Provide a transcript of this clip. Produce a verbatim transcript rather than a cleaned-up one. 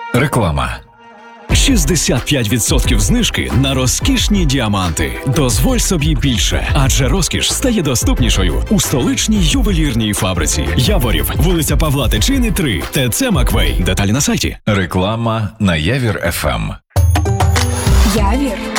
Реклама. шістдесят п'ять відсотків знижки на розкішні діаманти. Дозволь собі більше, адже розкіш стає доступнішою у столичній ювелірній фабриці. Яворів, вулиця Павла Тичини, три, ТЦ Маквей. Деталі на сайті. Реклама на Явір еф ем. Явір